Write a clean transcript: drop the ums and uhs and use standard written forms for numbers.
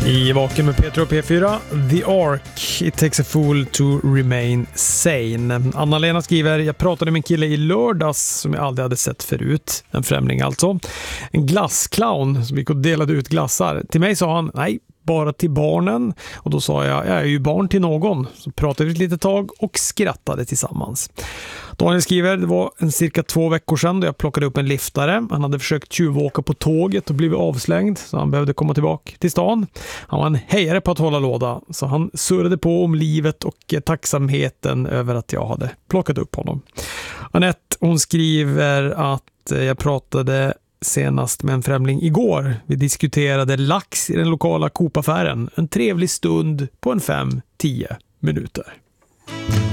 I Vaken med Peter och P4, The Ark, It takes a fool to remain sane. Anna-Lena skriver, jag pratade med en kille i lördags som jag aldrig hade sett förut. En främling alltså. En glassclown som gick och delade ut glassar. Till mig sa han, nej, bara till barnen. Och då sa jag är ju barn till någon. Så pratade vi ett litet tag och skrattade tillsammans. Daniel skriver, det var cirka 2 veckor sedan då jag plockade upp en liftare. Han hade försökt tjuvåka på tåget och blivit avslängd så han behövde komma tillbaka till stan. Han var en hejare på att hålla låda så han surrade på om livet och tacksamheten över att jag hade plockat upp honom. Anette, hon skriver att jag pratade senast med en främling igår. Vi diskuterade lax i den lokala Coop-affären. En trevlig stund på en 5-10 minuter.